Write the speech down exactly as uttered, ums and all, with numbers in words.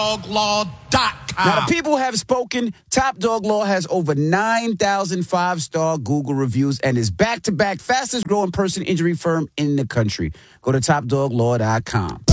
Dog Law dot com. Now, the people have spoken. Top Dog Law has over nine thousand five-star Google reviews and is back-to-back fastest-growing personal injury firm in the country. Go to top dog law dot com.